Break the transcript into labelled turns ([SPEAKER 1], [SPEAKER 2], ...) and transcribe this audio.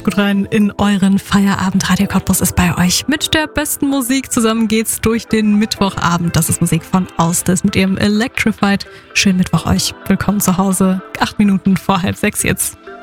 [SPEAKER 1] Gut rein in euren Feierabend. Radio Cottbus ist bei euch mit der besten Musik. Zusammen geht's durch den Mittwochabend. Das ist Musik von Austis mit ihrem Electrified. Schönen Mittwoch euch. Willkommen zu Hause. 8 Minuten vor 5:30 jetzt.